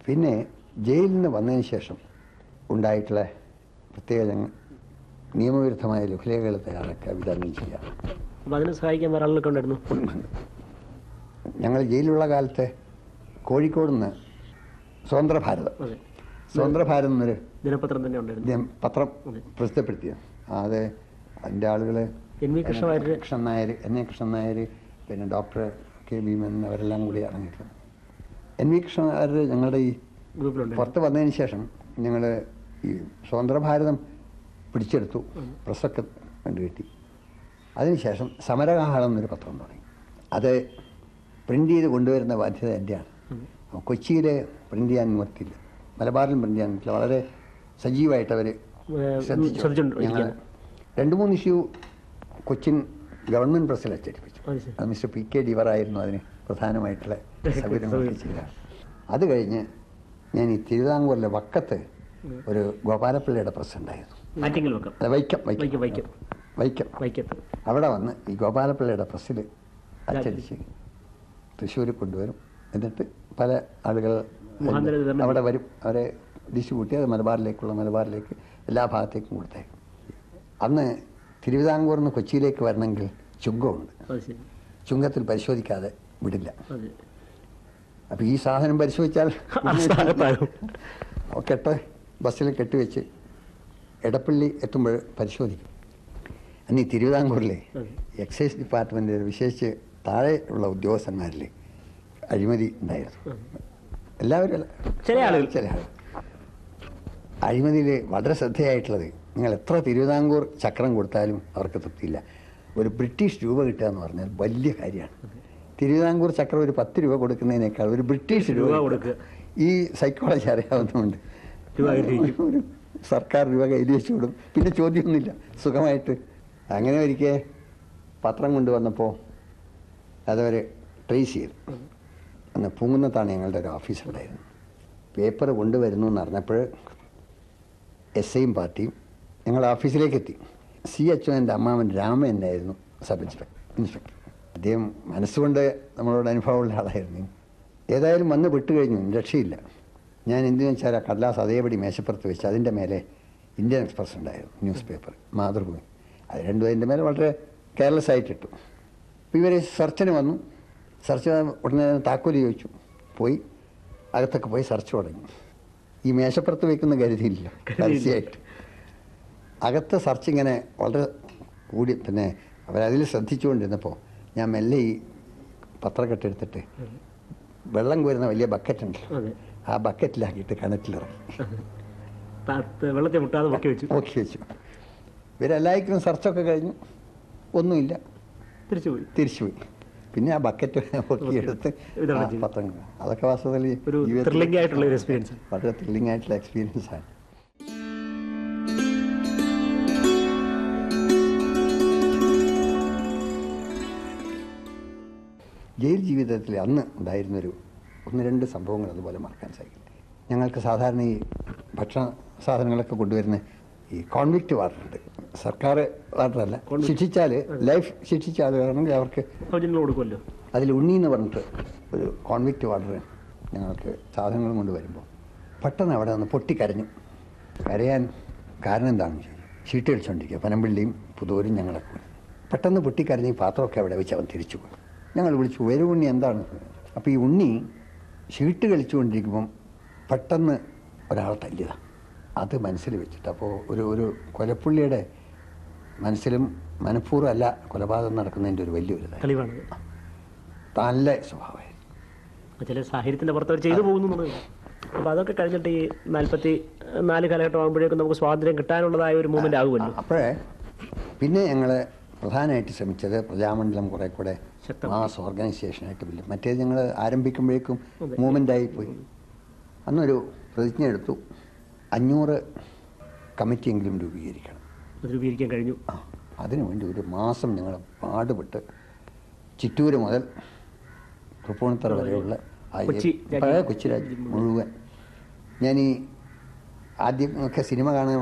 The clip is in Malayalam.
പിന്നെ ജയിലിൽ നിന്ന് വന്നതിന് ശേഷം ഉണ്ടായിട്ടുള്ള പ്രത്യേക നിയമവിരുദ്ധമായ ലഘുലേഖകൾ തയ്യാറാക്കുക, വിതരണം ചെയ്യുക. അപ്പോൾ അതിന് സഹായിക്കാൻ വേറെ ആളുകളൊക്കെ ഉണ്ടായിരുന്നു? ഞങ്ങൾ ജയിലിലുള്ള കാലത്ത് കോഴിക്കോട് നിന്ന് സ്വതന്ത്ര ഭാരതം എന്നൊരു ദിനപത്രം തന്നെ ഉണ്ടായിരുന്നു. പത്രം പ്രസിദ്ധപ്പെടുത്തിയത്. അത് അതിൻ്റെ ആളുകൾ എൻ എ കൃഷ്ണൻ നായർ, പിന്നെ ഡോക്ടർ കെ ഭീമൻ അവരെല്ലാം കൂടി ഇറങ്ങിയിട്ടുണ്ട്. എൻ വി കൃഷ്ണൻ നായർ ഞങ്ങളുടെ ഈ പുറത്ത് വന്നതിന് ശേഷം ഞങ്ങൾ ഈ സ്വതന്ത്ര ഭാരതം പിടിച്ചെടുത്തു, പ്രസ്സൊക്കെ കണ്ടുകിട്ടി. അതിനുശേഷം സമരകാഹളം എന്നൊരു പത്രം തുടങ്ങി. അത് പ്രിൻ്റ് ചെയ്ത് കൊണ്ടുവരുന്ന ബാധ്യത എൻ്റെയാണ്. കൊച്ചിയിൽ പ്രിൻ്റ് ചെയ്യാൻ നിർത്തിയില്ല, മലബാറിലും പ്രിൻ്റ് ചെയ്യാൻ പറ്റില്ല. വളരെ സജീവമായിട്ട് അവർ ശ്രദ്ധിച്ചു. ഞങ്ങൾ 2-3 ഇഷ്യൂ കൊച്ചിൻ ഗവൺമെൻറ് പ്രസ്സിൽ അച്ചടിപ്പിച്ചു. അത് മിസ്റ്റർ പി കെ ഡിവറായിരുന്നു അതിന് പ്രധാനമായിട്ടുള്ള സൗകര്യങ്ങളൊക്കെ ചെയ്ത. അത് കഴിഞ്ഞ് ഞാൻ ഈ തിരുവിതാംകൂറിലെ വക്കത്ത് ഒരു ഗോപാലപ്പിള്ളയുടെ പ്രസ് ഉണ്ടായിരുന്നു, വൈക്കം. അവിടെ വന്ന് ഈ ഗോപാലപ്പിള്ളയുടെ പ്രസ്സിൽ അച്ചടിച്ച് തൃശ്ശൂർ കൊണ്ടുവരും. എന്നിട്ട് പല ആളുകൾ അവിടെ വരും, അവരെ ഡിസ്ട്രിബ്യൂട്ട് ചെയ്ത് മലബാറിലേക്ക് എല്ലാ ഭാഗത്തേക്കും കൊടുത്തേക്കും. അന്ന് തിരുവിതാംകൂറിൽ നിന്ന് കൊച്ചിയിലേക്ക് വരണമെങ്കിൽ ചുങ്കമുണ്ട്. ചുങ്കത്തിൽ പരിശോധിക്കാതെ വിടില്ല. അപ്പോൾ ഈ സാധനം പരിശോധിച്ചാൽ ബസ്സിൽ കെട്ടിവെച്ച് എടപ്പള്ളി എത്തുമ്പോൾ പരിശോധിക്കും. അന്ന് ഈ തിരുവിതാംകൂറിലെ എക്സൈസ് ഡിപ്പാർട്ട്മെൻറ്റിൽ വിശേഷിച്ച് താഴെ ഉള്ള ഉദ്യോഗസ്ഥന്മാരിൽ അഴിമതി ഉണ്ടായിരുന്നു. എല്ലാവരും ചില ആളുകൾ അഴിമതിയിൽ വളരെ ശ്രദ്ധയായിട്ടുള്ളത്, നിങ്ങൾ എത്ര തിരുവിതാംകൂർ ചക്രം കൊടുത്താലും അവർക്ക് തൃപ്തിയില്ല. ഒരു ബ്രിട്ടീഷ് രൂപ കിട്ടുക എന്ന് പറഞ്ഞാൽ വലിയ കാര്യമാണ്. തിരുവിതാംകൂർ ചക്രം ഒരു 10 രൂപ കൊടുക്കുന്നതിനേക്കാൾ ഒരു ബ്രിട്ടീഷ് രൂപ കൊടുക്കുക. ഈ സൈക്കോളജി അറിയാവുന്നതുകൊണ്ട് ഒരു സർക്കാർ രൂപ കയ്യിൽ വെച്ച് കൊടുക്കും, പിന്നെ ചോദ്യമൊന്നുമില്ല, സുഖമായിട്ട്. അങ്ങനെ ഒരിക്കൽ പത്രം കൊണ്ടുവന്നപ്പോൾ അതവർ ട്രേസ് ചെയ്തു. അന്ന് പൂങ്കുന്നത്താണ് ഞങ്ങളുടെ ഒരു ഓഫീസുണ്ടായിരുന്നു. പേപ്പർ കൊണ്ടുവരുന്നു എന്ന് അറിഞ്ഞപ്പോൾ SIയും പാർട്ടിയും ഞങ്ങളുടെ ഓഫീസിലേക്ക് എത്തി. CHO എൻ്റെ അമ്മാവൻ രാമനായിരുന്നു സബ് ഇൻസ്പെക്ടർ. അദ്ദേഹം മനസ്സുകൊണ്ട് നമ്മളോട് അനുഭവമുള്ള ആളായിരുന്നു. ഏതായാലും വന്ന് വിട്ടുകഴിഞ്ഞു, രക്ഷയില്ല. ഞാൻ എന്തെന്ന് വെച്ചാൽ ആ കടലാസ് അതേപടി മേശപ്പുറത്ത് വെച്ച് അതിൻ്റെ മേലെ ഇന്ത്യൻ എക്സ്പ്രസ് ഉണ്ടായിരുന്നു, ന്യൂസ് പേപ്പർ, മാതൃഭൂമി. അത് രണ്ടും അതിൻ്റെ മേലെ വളരെ കെയർലെസ് ആയിട്ടിട്ടു. അപ്പോൾ ഇവർ സെർച്ചിന് വന്നു. സെർച്ച് ഉടനെ താക്കോല് ചോദിച്ചു. പോയി അകത്തൊക്കെ പോയി സെർച്ച് തുടങ്ങി. ഈ മേശപ്പുറത്ത് വയ്ക്കുന്ന കരുതിയില്ല, പരസ്യമായിട്ട്. അകത്ത് സെർച്ച് ഇങ്ങനെ വളരെ കൂടി. പിന്നെ അവരതിൽ ശ്രദ്ധിച്ചുകൊണ്ടിരുന്നപ്പോൾ ഞാൻ മെല്ലെ ഈ പത്രക്കെട്ടെടുത്തിട്ട് വെള്ളം കോരുന്ന വലിയ ബക്കറ്റുണ്ട്, ആ ബക്കറ്റിലാക്കിയിട്ട് കിണറ്റിലിറങ്ങി വെള്ളത്തെ മുട്ടാതെ പൊക്കി വെച്ചു. ഇവരെല്ലാവർക്കും സെർച്ചൊക്കെ കഴിഞ്ഞു, ഒന്നുമില്ല, തിരിച്ചുപോയി. പിന്നെ ആ ബക്കറ്റ് പൊക്കിയെടുത്ത് പത്രങ്ങൾ. അതൊക്കെ വാസ്തവത്തിൽ വളരെ ത്രില്ലിംഗ് ആയിട്ടുള്ള എക്സ്പീരിയൻസ് ആണ്. ജയിൽ ജീവിതത്തിൽ അന്ന് ഉണ്ടായിരുന്നൊരു 1-2 സംഭവങ്ങൾ അതുപോലെ മറക്കാൻ സാധിക്കില്ല. ഞങ്ങൾക്ക് സാധാരണ ഈ ഭക്ഷണ സാധനങ്ങളൊക്കെ കൊണ്ടുവരുന്ന ഈ കോൺവിക്റ്റ് വാർഡറുണ്ട്, സർക്കാർ വാർഡറല്ല. ലൈഫ് ശിക്ഷിച്ച ആളുകളാണെങ്കിൽ അവർക്ക് കൊടുക്കുമല്ലോ. അതിൽ ഉണ്ണി എന്ന് പറഞ്ഞിട്ട് ഒരു കോൺവിക്റ്റ് വാർഡർ ഞങ്ങൾക്ക് സാധനങ്ങളും കൊണ്ട് വരുമ്പോൾ പെട്ടെന്ന് അവിടെ നിന്ന് പൊട്ടിക്കരഞ്ഞു. കരയാൻ കാരണം എന്താണെന്ന് ചോദിച്ചു. ഷീട്ട് കളിച്ചുകൊണ്ടിരിക്കുക, പനമ്പിള്ളിയും പുതൂരും ഞങ്ങളൊക്കെ. പെട്ടെന്ന് പൊട്ടിക്കരഞ്ഞ് ഈ പാത്രമൊക്കെ അവിടെ വെച്ച് അവൻ തിരിച്ചു പോയി. ഞങ്ങൾ വിളിച്ചു, ഒരു ഉണ്ണി എന്താണ്? അപ്പോൾ ഈ ഉണ്ണി ഷീട്ട് കളിച്ചുകൊണ്ടിരിക്കുമ്പം പെട്ടെന്ന് ഒരാളെ തല്ലിയതാണ്. അത് മനസ്സിൽ വെച്ചിട്ട് അപ്പോൾ ഒരു കൊലപ്പുള്ളിയുടെ മനസ്സിലും മനഃപൂർവ്വം അല്ല കൊലപാതകം നടക്കുന്നതിൻ്റെ ഒരു വലിയൊരു തെളിവാണ്. നല്ല സ്വഭാവമായിരുന്നു. ചില സാഹചര്യത്തിൻ്റെ പുറത്ത് ചെയ്തു പോകുന്നു. അപ്പോൾ അതൊക്കെ കഴിഞ്ഞിട്ട് ഈ 44 കാലഘട്ടം ആകുമ്പോഴേക്കും നമുക്ക് സ്വാതന്ത്ര്യം കിട്ടാനുള്ളതായ ഒരു മൂവ്മെൻ്റ് ആകുമല്ലോ. അപ്പോഴേ പിന്നെ ഞങ്ങൾ പ്രധാനമായിട്ട് ശ്രമിച്ചത് പ്രജാമണ്ഡലം കുറേ കൂടെ മാസ് ഓർഗനൈസേഷനായിട്ട് വലിയ. മറ്റേത് ഞങ്ങൾ ആരംഭിക്കുമ്പോഴേക്കും മൂവ്മെൻ്റായി പോയി. അന്നൊരു പ്രതിജ്ഞ എടുത്തു, 500 കമ്മിറ്റിയെങ്കിലും രൂപീകരിക്കാൻ കഴിഞ്ഞു. അതിനുവേണ്ടി ഒരു മാസം ഞങ്ങൾ പാടുപെട്ട് ചിറ്റൂര് മുതൽ തൃപ്പൂണിത്തറ വരെയുള്ള കൊച്ചി രാജ്യം മുഴുവൻ. ഞാൻ ഈ ആദ്യമൊക്കെ സിനിമ കാണാൻ